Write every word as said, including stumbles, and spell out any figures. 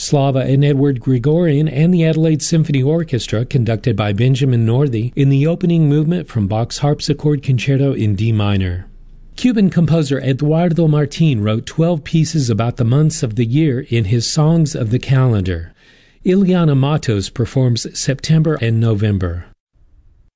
Slava and Edward Gregorian, and the Adelaide Symphony Orchestra, conducted by Benjamin Northey, in the opening movement from Bach's Harpsichord Concerto in D minor. Cuban composer Eduardo Martín wrote twelve pieces about the months of the year in his Songs of the Calendar. Ileana Matos performs September and November.